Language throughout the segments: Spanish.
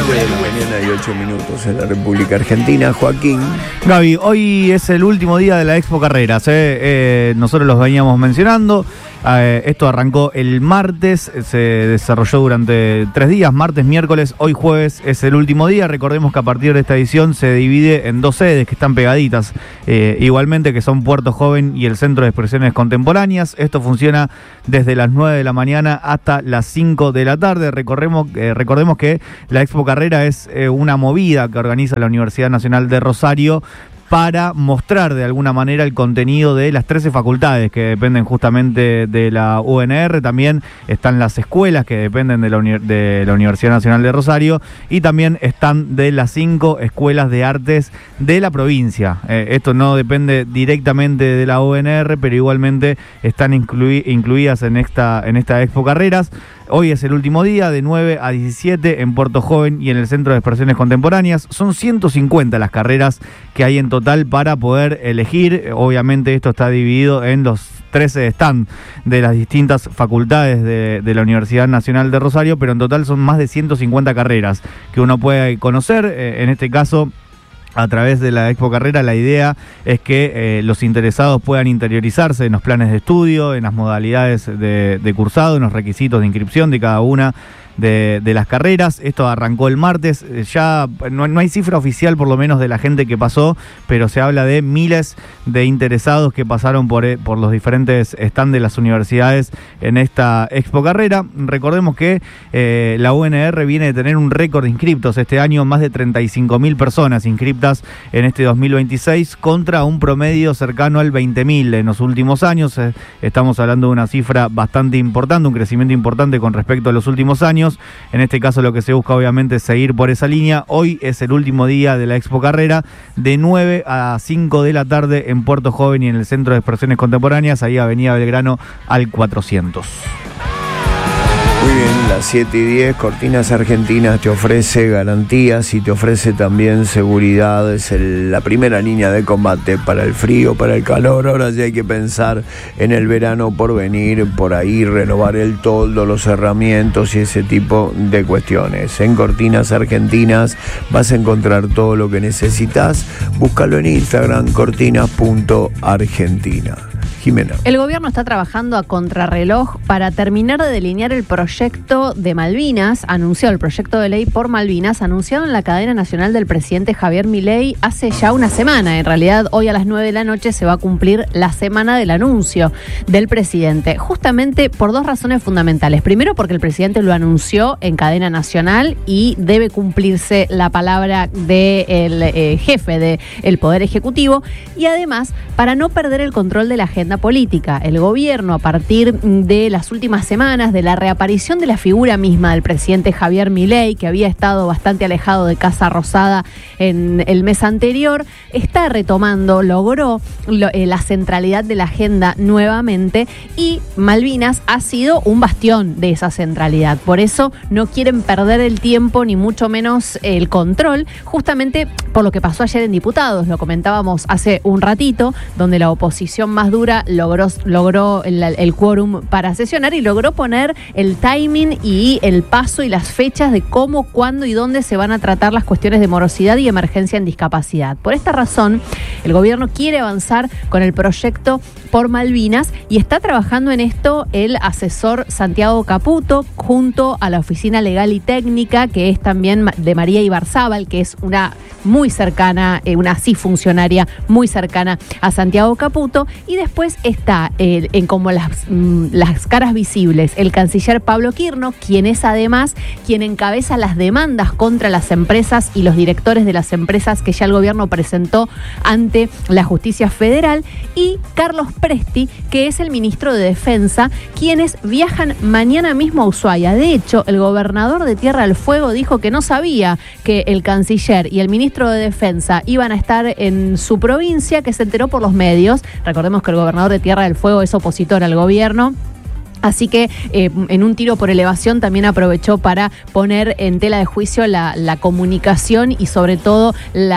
7 de la mañana y 8 minutos en la República Argentina. Joaquín. Gaby, hoy es el último día de la Expo Carreras. Nosotros los veníamos mencionando. Esto arrancó el martes, se desarrolló durante 3 días, martes, miércoles, hoy jueves es el último día. Recordemos que a partir de esta edición se divide en 2 sedes que están pegaditas, igualmente, que son Puerto Joven y el Centro de Expresiones Contemporáneas. Esto funciona desde las 9 de la mañana hasta las 5 de la tarde. Recordemos que la Expo Carrera es una movida que organiza la Universidad Nacional de Rosario para mostrar de alguna manera el contenido de las 13 facultades que dependen justamente de la UNR. También están las escuelas que dependen de la Universidad Nacional de Rosario, y también están de las 5 escuelas de artes de la provincia. Esto no depende directamente de la UNR, pero igualmente están incluidas en esta Expo Carreras. Hoy es el último día, de 9 a 17 en Puerto Joven y en el Centro de Expresiones Contemporáneas. Son 150 las carreras que hay en total para poder elegir. Obviamente esto está dividido en los 13 stands de las distintas facultades de la Universidad Nacional de Rosario, pero en total son más de 150 carreras que uno puede conocer. En este caso, a través de la Expo Carrera, la idea es que los interesados puedan interiorizarse en los planes de estudio, en las modalidades de cursado, en los requisitos de inscripción de cada una de las carreras. Esto arrancó el martes, ya no hay cifra oficial por lo menos de la gente que pasó, pero se habla de miles de interesados que pasaron por los diferentes stands de las universidades en esta Expo Carrera. Recordemos que la UNR viene de tener un récord de inscriptos este año, más de 35.000 personas inscriptas en este 2026 contra un promedio cercano al 20.000 en los últimos años. Estamos hablando de una cifra bastante importante, un crecimiento importante con respecto a los últimos años. En este caso lo que se busca obviamente es seguir por esa línea. Hoy es el último día de la Expo Carrera, de 9 a 5 de la tarde en Puerto Joven y en el Centro de Expresiones Contemporáneas, ahí Avenida Belgrano al 400. Muy bien, las 7:10, Cortinas Argentinas te ofrece garantías y te ofrece también seguridad. Es la primera línea de combate para el frío, para el calor. Ahora ya hay que pensar en el verano por venir, por ahí renovar el toldo, los cerramientos y ese tipo de cuestiones. En Cortinas Argentinas vas a encontrar todo lo que necesitas. Búscalo en Instagram, cortinas.argentina. Jimena. El gobierno está trabajando a contrarreloj para terminar de delinear el proyecto de Malvinas, el proyecto de ley por Malvinas, anunciado en la cadena nacional del presidente Javier Milei hace ya una semana. En realidad, hoy a las 9 de la noche se va a cumplir la semana del anuncio del presidente, justamente por 2 razones fundamentales. Primero, porque el presidente lo anunció en cadena nacional y debe cumplirse la palabra del jefe del Poder Ejecutivo, y además, para no perder el control de la agenda política. El gobierno, a partir de las últimas semanas, de la reaparición de la figura misma del presidente Javier Milei, que había estado bastante alejado de Casa Rosada en el mes anterior, está retomando, logró la centralidad de la agenda nuevamente, y Malvinas ha sido un bastión de esa centralidad. Por eso no quieren perder el tiempo, ni mucho menos el control, justamente por lo que pasó ayer en diputados. Lo comentábamos hace un ratito, donde la oposición más dura logró el quórum para sesionar y logró poner el timing y el paso y las fechas de cómo, cuándo y dónde se van a tratar las cuestiones de morosidad y emergencia en discapacidad. Por esta razón, el gobierno quiere avanzar con el proyecto por Malvinas y está trabajando en esto el asesor Santiago Caputo, junto a la Oficina Legal y Técnica, que es también de María Ibarzábal, que es una muy cercana, una funcionaria muy cercana a Santiago Caputo. Y después está como las caras visibles, el canciller Pablo Quirno, quien es además quien encabeza las demandas contra las empresas y los directores de las empresas que ya el gobierno presentó ante la Justicia Federal, y Carlos Presti, que es el ministro de Defensa, quienes viajan mañana mismo a Ushuaia. De hecho, el gobernador de Tierra del Fuego dijo que no sabía que el canciller y el ministro de Defensa iban a estar en su provincia, que se enteró por los medios. Recordemos que el gobernador de Tierra del Fuego es opositor al gobierno. Así que en un tiro por elevación también aprovechó para poner en tela de juicio la comunicación y sobre todo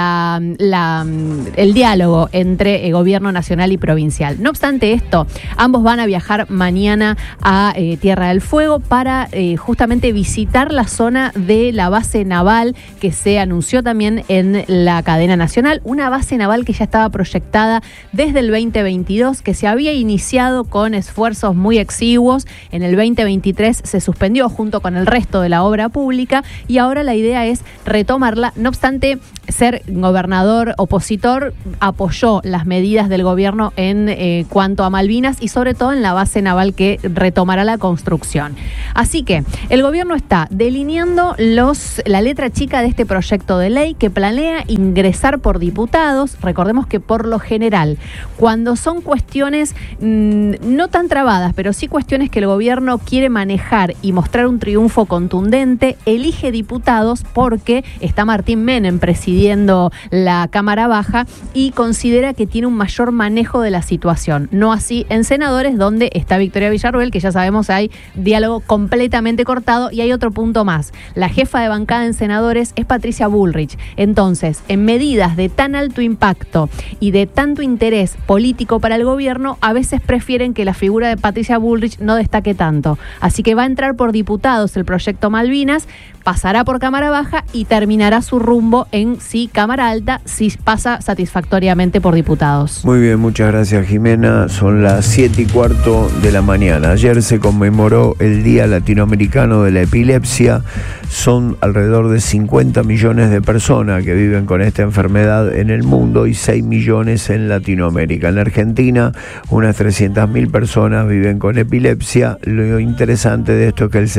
el diálogo entre gobierno nacional y provincial. No obstante esto, ambos van a viajar mañana a Tierra del Fuego para justamente visitar la zona de la base naval que se anunció también en la cadena nacional, una base naval que ya estaba proyectada desde el 2022, que se había iniciado con esfuerzos muy exiguos. En el 2023 se suspendió junto con el resto de la obra pública y ahora la idea es retomarla. No obstante, ser gobernador opositor apoyó las medidas del gobierno en cuanto a Malvinas y sobre todo en la base naval que retomará la construcción. Así que el gobierno está delineando la letra chica de este proyecto de ley que planea ingresar por diputados. Recordemos que por lo general, cuando son cuestiones no tan trabadas, pero sí cuestiones que el gobierno quiere manejar y mostrar un triunfo contundente, elige diputados porque está Martín Menem presidiendo la Cámara Baja y considera que tiene un mayor manejo de la situación. No así en senadores, donde está Victoria Villarruel, que ya sabemos hay diálogo completamente cortado. Y hay otro punto más. La jefa de bancada en senadores es Patricia Bullrich. Entonces, en medidas de tan alto impacto y de tanto interés político para el gobierno, a veces prefieren que la figura de Patricia Bullrich no destaque tanto. Así que va a entrar por diputados el proyecto Malvinas, pasará por Cámara Baja y terminará su rumbo en Cámara Alta, si pasa satisfactoriamente por diputados. Muy bien, muchas gracias, Jimena. Son las 7:15 de la mañana. Ayer se conmemoró el Día Latinoamericano de la Epilepsia. Son alrededor de 50 millones de personas que viven con esta enfermedad en el mundo y 6 millones en Latinoamérica. En la Argentina, unas 300.000 personas viven con epilepsia. Lo interesante de esto es que el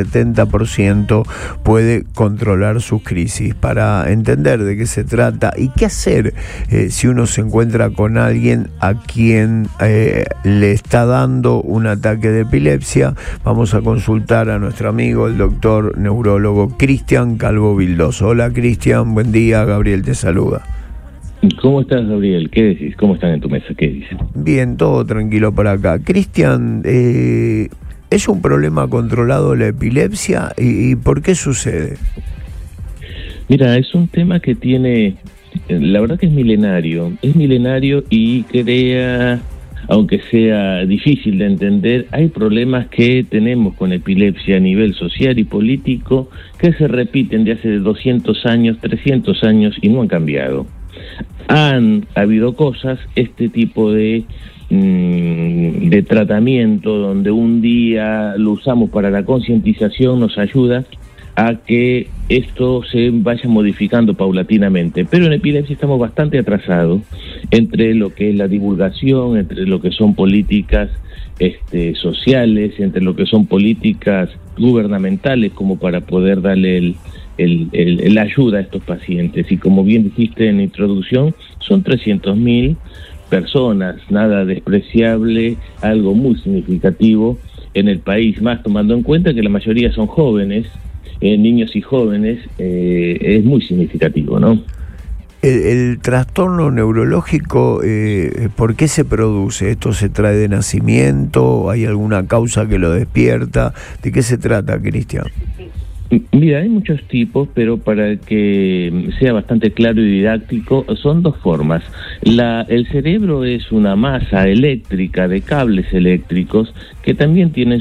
70% puede controlar sus crisis. Para entender de qué se trata y qué hacer si uno se encuentra con alguien a quien le está dando un ataque de epilepsia, vamos a consultar a nuestro amigo, el doctor neurólogo Cristian Calvo Vildoso. Hola, Cristian, buen día. Gabriel te saluda. ¿Cómo estás, Gabriel? ¿Qué decís? ¿Cómo están en tu mesa? ¿Qué dicen? Bien, todo tranquilo por acá. Cristian, ¿es un problema controlado la epilepsia y por qué sucede? Mira, es un tema que tiene, la verdad que es milenario y crea, aunque sea difícil de entender, hay problemas que tenemos con epilepsia a nivel social y político que se repiten de hace 200 años, 300 años y no han cambiado. Han habido cosas, este tipo de tratamiento donde un día lo usamos para la concientización nos ayuda a que esto se vaya modificando paulatinamente, pero en epilepsia estamos bastante atrasados entre lo que es la divulgación, entre lo que son políticas sociales, entre lo que son políticas gubernamentales como para poder darle la ayuda a estos pacientes. Y como bien dijiste en la introducción, son 300.000 personas, nada despreciable, algo muy significativo en el país, más tomando en cuenta que la mayoría son jóvenes, niños y jóvenes, es muy significativo, ¿no? El trastorno neurológico, ¿por qué se produce? ¿Esto se trae de nacimiento? ¿Hay alguna causa que lo despierta? ¿De qué se trata, Cristian? Mira, hay muchos tipos, pero para que sea bastante claro y didáctico, son dos formas. El cerebro es una masa eléctrica de cables eléctricos que también tienen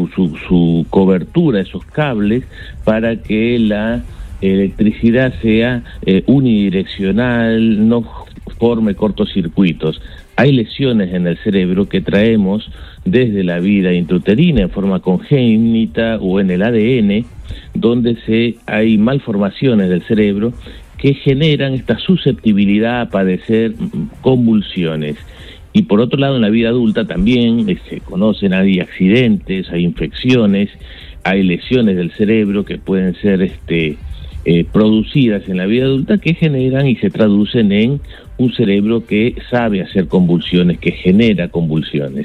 su cobertura, esos cables, para que la electricidad sea unidireccional, no forme cortocircuitos. Hay lesiones en el cerebro que traemos desde la vida intrauterina en forma congénita o en el ADN, donde hay malformaciones del cerebro que generan esta susceptibilidad a padecer convulsiones. Y por otro lado, en la vida adulta también se conocen, hay accidentes, hay infecciones, hay lesiones del cerebro que pueden ser producidas en la vida adulta que generan y se traducen en un cerebro que sabe hacer convulsiones, que genera convulsiones.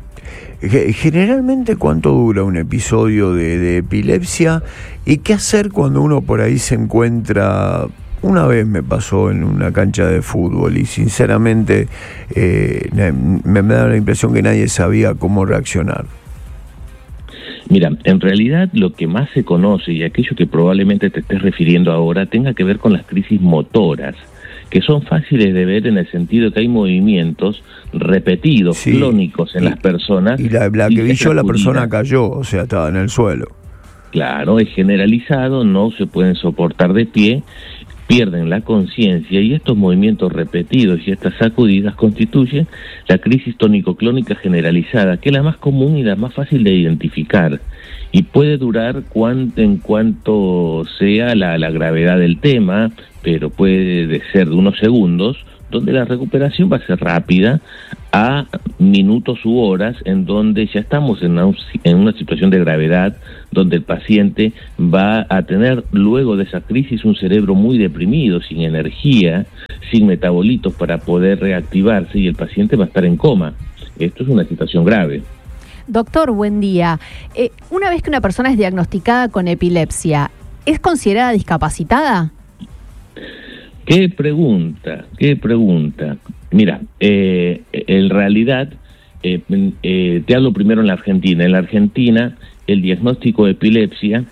Generalmente, ¿cuánto dura un episodio de epilepsia? ¿Y qué hacer cuando uno por ahí se encuentra? Una vez me pasó en una cancha de fútbol y sinceramente me da la impresión que nadie sabía cómo reaccionar. Mira, en realidad lo que más se conoce y aquello que probablemente te estés refiriendo ahora tenga que ver con las crisis motoras, que son fáciles de ver en el sentido que hay movimientos repetidos, Sí. clónicos en las personas. Y la que vi yo, la sacudidas. persona cayó, o sea, estaba en el suelo. Claro, es generalizado, no se pueden soportar de pie, pierden la conciencia y estos movimientos repetidos y estas sacudidas constituyen la crisis tónico-clónica generalizada, que es la más común y la más fácil de identificar y puede durar en cuanto sea la gravedad del tema, pero puede ser de unos segundos, donde la recuperación va a ser rápida, a minutos u horas, en donde ya estamos en una situación de gravedad, donde el paciente va a tener luego de esa crisis un cerebro muy deprimido, sin energía, sin metabolitos para poder reactivarse, y el paciente va a estar en coma. Esto es una situación grave. Doctor, buen día. Una vez que una persona es diagnosticada con epilepsia, ¿es considerada discapacitada? ¿Qué pregunta? Mira, en realidad, te hablo primero en la Argentina. En la Argentina, el diagnóstico de epilepsia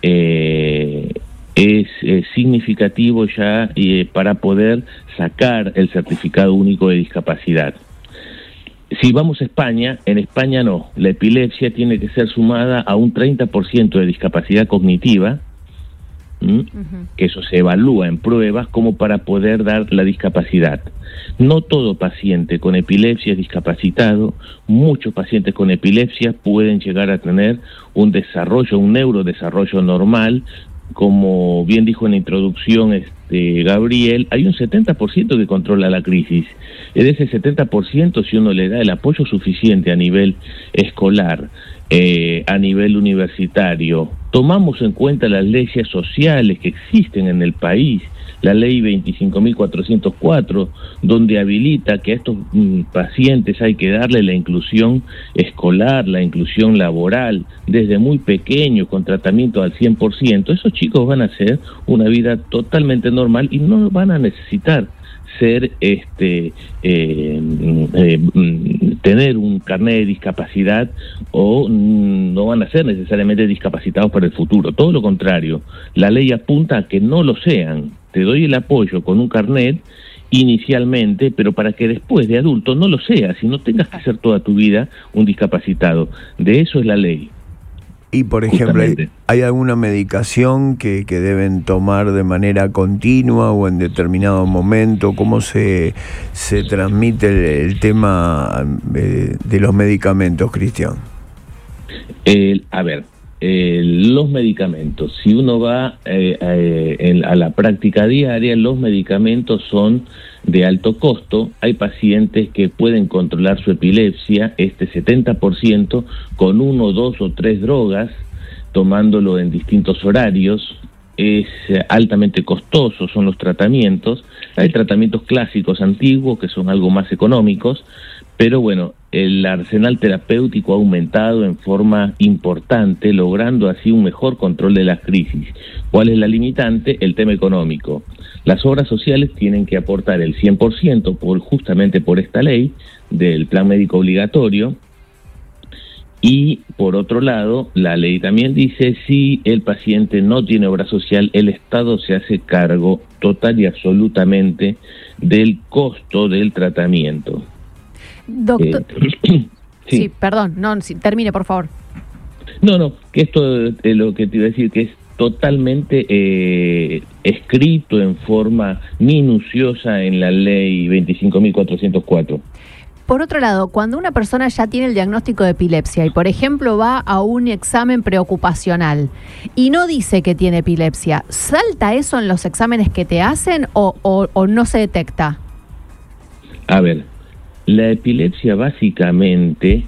es significativo ya para poder sacar el certificado único de discapacidad. Si vamos a España, en España no. La epilepsia tiene que ser sumada a un 30% de discapacidad cognitiva, que eso se evalúa en pruebas como para poder dar la discapacidad. No todo paciente con epilepsia es discapacitado. Muchos pacientes con epilepsia pueden llegar a tener un neurodesarrollo normal. Como bien dijo en la introducción Gabriel, hay un 70% que controla la crisis. De ese 70%, si uno le da el apoyo suficiente a nivel escolar, a nivel universitario, tomamos en cuenta las leyes sociales que existen en el país, la ley 25.404, donde habilita que a estos pacientes hay que darle la inclusión escolar, la inclusión laboral, desde muy pequeño, con tratamiento al 100%, esos chicos van a hacer una vida totalmente normal y no van a necesitar ser tener un carnet de discapacidad, o no van a ser necesariamente discapacitados para el futuro. Todo lo contrario, la ley apunta a que no lo sean. Te doy el apoyo con un carnet inicialmente, pero para que después de adulto no lo seas y no tengas que ser toda tu vida un discapacitado. De eso es la ley. Y, por ejemplo, ¿hay alguna medicación que deben tomar de manera continua o en determinado momento? ¿Cómo se transmite el tema de los medicamentos, Cristian? Los medicamentos, si uno va a la práctica diaria, los medicamentos son de alto costo. Hay pacientes que pueden controlar su epilepsia, 70%, con 1, 2 o 3 drogas, tomándolo en distintos horarios. Es altamente costoso, son los tratamientos. Hay tratamientos clásicos antiguos que son algo más económicos, pero bueno, el arsenal terapéutico ha aumentado en forma importante, logrando así un mejor control de las crisis. ¿Cuál es la limitante? El tema económico. Las obras sociales tienen que aportar el 100% justamente por esta ley del plan médico obligatorio. Y por otro lado, la ley también dice, si el paciente no tiene obra social, el Estado se hace cargo total y absolutamente del costo del tratamiento. Doctor, sí, perdón, termine, por favor. No, que esto es lo que te iba a decir, que es totalmente escrito en forma minuciosa en la ley 25.404. Por otro lado, cuando una persona ya tiene el diagnóstico de epilepsia y, por ejemplo, va a un examen preocupacional y no dice que tiene epilepsia, ¿salta eso en los exámenes que te hacen o no se detecta? A ver, la epilepsia básicamente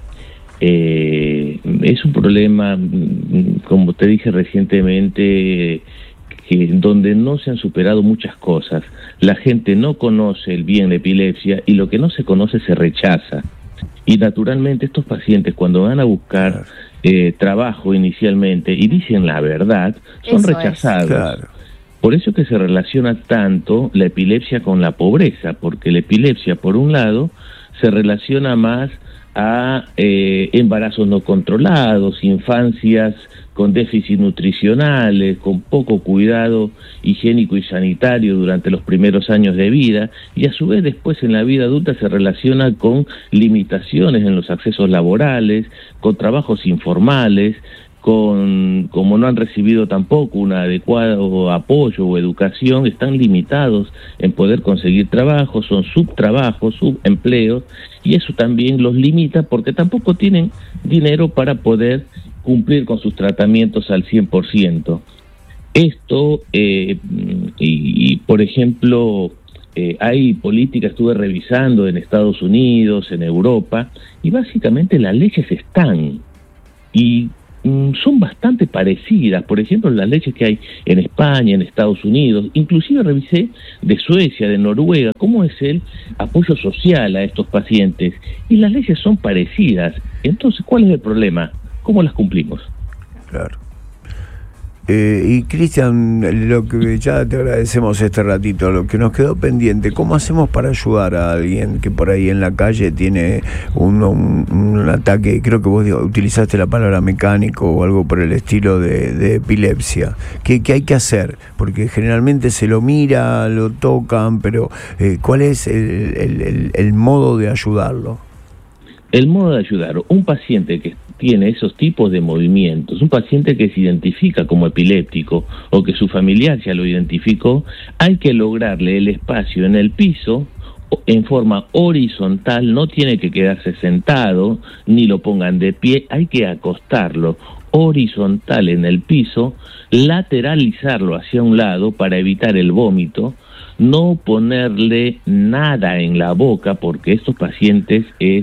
es un problema, como te dije recientemente, donde no se han superado muchas cosas. La gente no conoce el bien de epilepsia y lo que no se conoce se rechaza. Y naturalmente estos pacientes, cuando van a buscar trabajo inicialmente y dicen la verdad, son rechazados. Claro. Por eso que se relaciona tanto la epilepsia con la pobreza, porque la epilepsia, por un lado, se relaciona más a embarazos no controlados, infancias con déficits nutricionales, con poco cuidado higiénico y sanitario durante los primeros años de vida, y a su vez después en la vida adulta se relaciona con limitaciones en los accesos laborales, con trabajos informales, como no han recibido tampoco un adecuado apoyo o educación, están limitados en poder conseguir trabajo, son subtrabajos, subempleos, y eso también los limita porque tampoco tienen dinero para poder cumplir con sus tratamientos al 100%. Esto, por ejemplo, hay políticas, estuve revisando en Estados Unidos, en Europa, y básicamente las leyes están, y son bastante parecidas. Por ejemplo, las leyes que hay en España, en Estados Unidos, inclusive revisé de Suecia, de Noruega, cómo es el apoyo social a estos pacientes, y las leyes son parecidas. Entonces, ¿cuál es el problema? ¿Cómo las cumplimos? Claro. Y Cristian, lo que ya te agradecemos este ratito, lo que nos quedó pendiente, ¿cómo hacemos para ayudar a alguien que por ahí en la calle tiene un ataque? Creo que vos utilizaste la palabra mecánico o algo por el estilo de epilepsia. ¿Qué hay que hacer? Porque generalmente se lo mira, lo tocan, pero ¿cuál es el modo de ayudarlo? El modo de ayudar un paciente que tiene esos tipos de movimientos, un paciente que se identifica como epiléptico o que su familiar ya lo identificó, hay que lograrle el espacio en el piso en forma horizontal, no tiene que quedarse sentado, ni lo pongan de pie, hay que acostarlo horizontal en el piso, lateralizarlo hacia un lado para evitar el vómito, no ponerle nada en la boca, porque estos pacientes es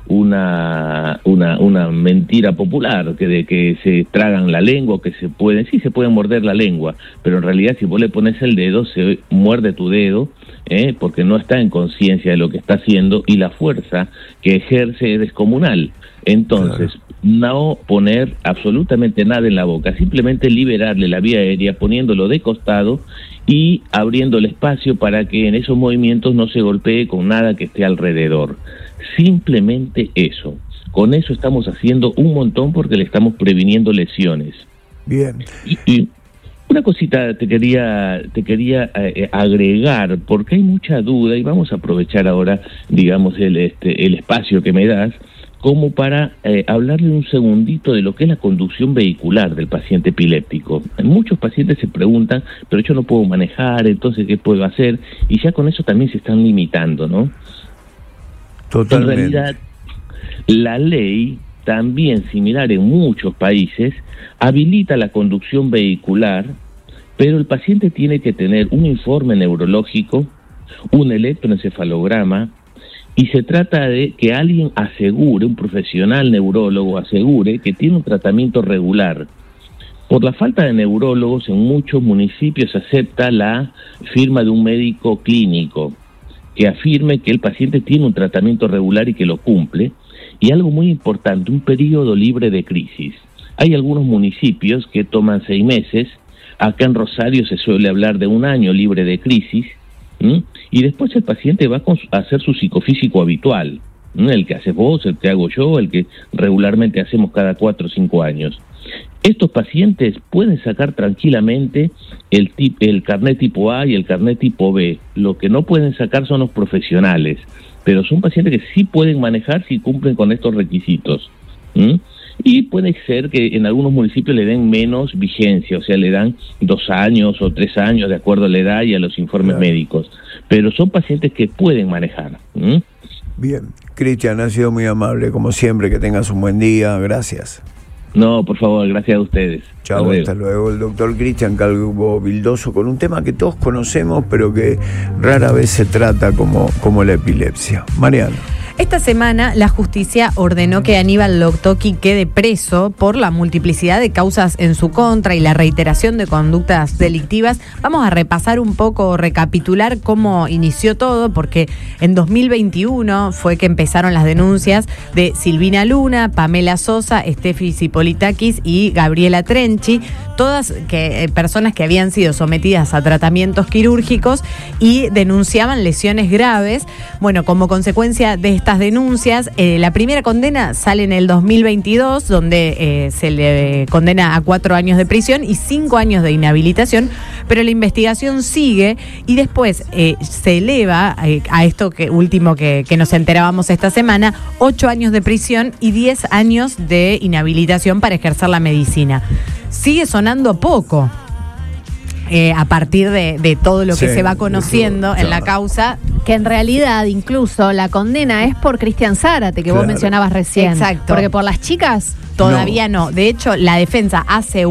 una mentira popular, de que se tragan la lengua, que se pueden morder la lengua, pero en realidad si vos le pones el dedo, se muerde tu dedo, porque no está en conciencia de lo que está haciendo, y la fuerza que ejerce es descomunal. Entonces, no poner absolutamente nada en la boca, simplemente liberarle la vía aérea, poniéndolo de costado y abriendo el espacio para que en esos movimientos no se golpee con nada que esté alrededor. Simplemente eso. Con eso estamos haciendo un montón porque le estamos previniendo lesiones. Bien. Y una cosita te quería agregar, porque hay mucha duda, y vamos a aprovechar ahora, digamos, el espacio que me das, como para hablarle un segundito de lo que es la conducción vehicular del paciente epiléptico. Muchos pacientes se preguntan, pero yo no puedo manejar, entonces ¿qué puedo hacer? Y ya con eso también se están limitando, ¿no? Totalmente. En realidad, la ley, también similar en muchos países, habilita la conducción vehicular, pero el paciente tiene que tener un informe neurológico, un electroencefalograma, y se trata de que alguien asegure, un profesional neurólogo asegure que tiene un tratamiento regular. Por la falta de neurólogos, en muchos municipios se acepta la firma de un médico clínico que afirme que el paciente tiene un tratamiento regular y que lo cumple. Y algo muy importante, un periodo libre de crisis. Hay algunos municipios que toman 6 meses, acá en Rosario se suele hablar de 1 año libre de crisis, y después el paciente va a hacer su psicofísico habitual, el que haces vos, el que hago yo, el que regularmente hacemos cada 4 o 5 años. Estos pacientes pueden sacar tranquilamente el carnet tipo A y el carnet tipo B. Lo que no pueden sacar son los profesionales, pero son pacientes que sí pueden manejar si cumplen con estos requisitos. Y puede ser que en algunos municipios le den menos vigencia, o sea, le dan 2 años o 3 años de acuerdo a la edad y a los informes médicos, pero son pacientes que pueden manejar. Bien, Cristian, ha sido muy amable, como siempre, que tengas un buen día, gracias. No, por favor, gracias a ustedes. Chao, hasta luego. El doctor Cristian Calvo Vildoso con un tema que todos conocemos, pero que rara vez se trata como la epilepsia. Mariana. Esta semana la justicia ordenó que Aníbal Loctoqui quede preso por la multiplicidad de causas en su contra y la reiteración de conductas delictivas. Vamos a repasar un poco, recapitular cómo inició todo, porque en 2021 fue que empezaron las denuncias de Silvina Luna, Pamela Sosa, Steffi Zipolitakis y Gabriela Trenchi, todas personas que habían sido sometidas a tratamientos quirúrgicos y denunciaban lesiones graves. Bueno, como consecuencia de estas denuncias. La primera condena sale en el 2022, donde se le condena a 4 años de prisión y 5 años de inhabilitación, pero la investigación sigue y después se eleva a esto último que nos enterábamos esta semana, 8 años de prisión y 10 años de inhabilitación para ejercer la medicina. Sigue sonando poco. A partir de todo lo que se va conociendo en la causa. Que en realidad incluso la condena es por Cristian Zárate, que vos mencionabas recién. Exacto. Porque por las chicas todavía no. De hecho, la defensa hace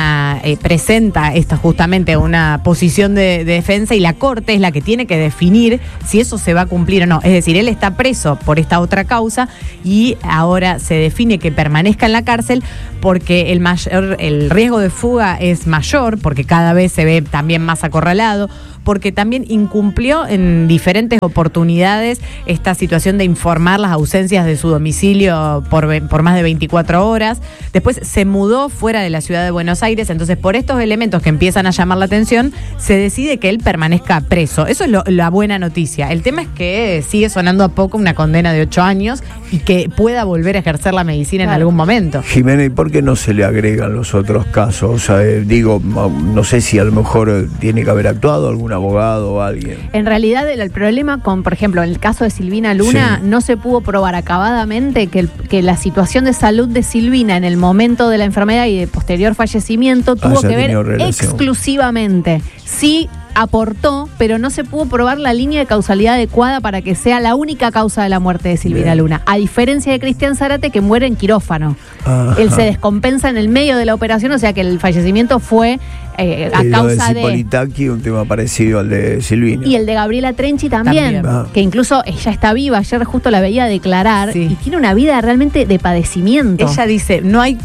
presenta justamente una posición de defensa y la Corte es la que tiene que definir si eso se va a cumplir o no. Es decir, él está preso por esta otra causa y ahora se define que permanezca en la cárcel porque el riesgo de fuga es mayor, porque cada vez se ve también más acorralado, porque también incumplió en diferentes oportunidades esta situación de informar las ausencias de su domicilio por más de 24 horas. Después se mudó fuera de la ciudad de Buenos Aires, entonces por estos elementos que empiezan a llamar la atención, se decide que él permanezca preso. Eso es la buena noticia. El tema es que sigue sonando a poco una condena de 8 años y que pueda volver a ejercer la medicina en algún momento. Jimena, ¿y por qué no se le agregan los otros casos? O sea, no sé si a lo mejor tiene que haber actuado algún abogado o alguien. En realidad el problema con, por ejemplo, en el caso de Silvina Luna, no se pudo probar acabadamente que la situación de salud de Silvina en el momento de la enfermedad y de posterior fallecimiento tuvo que ver exclusivamente. Sí aportó, pero no se pudo probar la línea de causalidad adecuada para que sea la única causa de la muerte de Silvina Luna. A diferencia de Cristian Zárate, que muere en quirófano. Ajá. Él se descompensa en el medio de la operación, o sea que el fallecimiento fue a causa de Cipolitaki, un tema parecido al de Silvina. Y el de Gabriela Trenchi también. Que incluso ella está viva, ayer justo la veía declarar, y tiene una vida realmente de padecimiento. Ella dice, no hay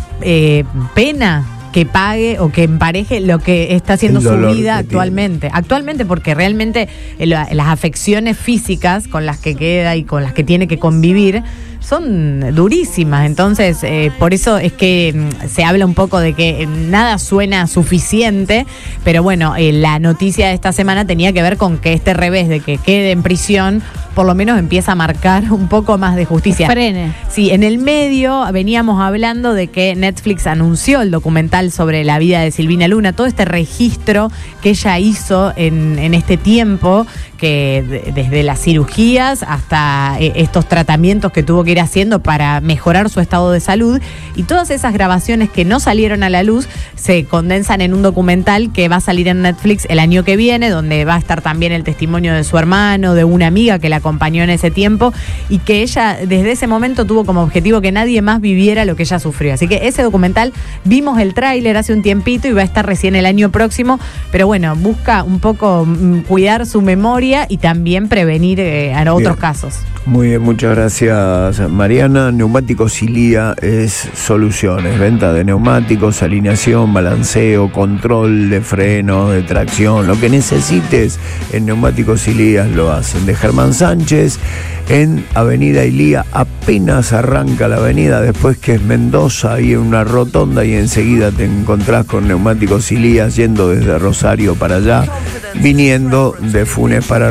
pena que pague o que empareje lo que está haciendo su vida actualmente. Actualmente, porque realmente las afecciones físicas con las que queda y con las que tiene que convivir son durísimas. Entonces, por eso es que se habla un poco de que nada suena suficiente, pero bueno, la noticia de esta semana tenía que ver con que este revés de que quede en prisión por lo menos empieza a marcar un poco más de justicia. Frene. Sí, en el medio veníamos hablando de que Netflix anunció el documental sobre la vida de Silvina Luna, todo este registro que ella hizo en este tiempo, que desde las cirugías hasta estos tratamientos que tuvo que ir haciendo para mejorar su estado de salud, y todas esas grabaciones que no salieron a la luz se condensan en un documental que va a salir en Netflix el año que viene, donde va a estar también el testimonio de su hermano, de una amiga que la acompañó en ese tiempo y que ella desde ese momento tuvo como objetivo que nadie más viviera lo que ella sufrió. Así que ese documental, vimos el tráiler hace un tiempito y va a estar recién el año próximo, pero bueno, busca un poco cuidar su memoria y también prevenir otros casos. Muy bien, muchas gracias, Mariana. Neumáticos Ilía es soluciones, venta de neumáticos, alineación, balanceo, control de freno, de tracción, lo que necesites en Neumáticos Ilías lo hacen. De Germán Sánchez, en Avenida Ilía, apenas arranca la avenida, después que es Mendoza, ahí en una rotonda y enseguida te encontrás con Neumáticos Ilías yendo desde Rosario para allá, viniendo de Funes para